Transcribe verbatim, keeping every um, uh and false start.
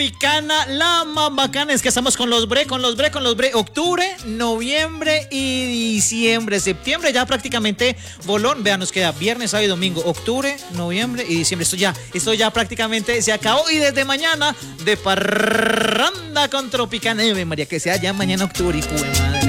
Tropicana, la más bacana es que estamos con los bre, con los bre, con los bre, octubre, noviembre y diciembre, septiembre ya prácticamente bolón, vean, nos queda viernes, sábado y domingo, octubre, noviembre y diciembre, esto ya, esto ya prácticamente se acabó y desde mañana de parranda con Tropicana, eh, María, que sea ya mañana octubre y pues, madre.